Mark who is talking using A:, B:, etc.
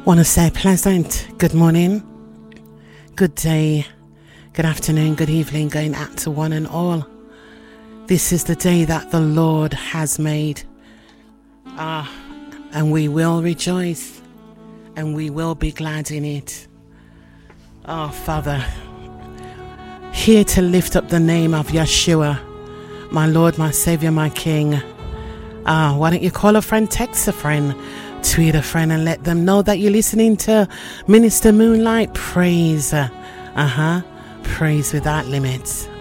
A: Want to say pleasant good morning, good day, good afternoon, good evening going out to one and all. This is the day that the Lord has made, and we will rejoice and we will be glad in it. Father, here to lift up the name of Yeshua, my Lord, my Savior, my King. Why don't you call a friend, text a friend, tweet a friend, and let them know that you're listening to Minister Moonlight Praise. Praise without limits.